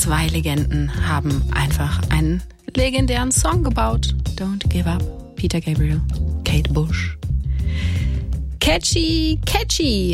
zwei Legenden haben einfach einen legendären Song gebaut. Don't Give Up, Peter Gabriel, Kate Bush. Catchy, catchy